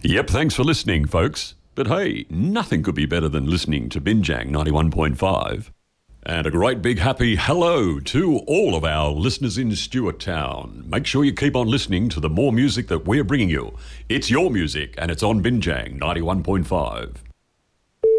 Yep, thanks for listening, folks. But hey, nothing could be better than listening to Binjang 91.5. And a great big happy hello to all of our listeners in Stuart Town. Make sure you keep on listening to the more music that we're bringing you. It's your music and it's on Binjang 91.5.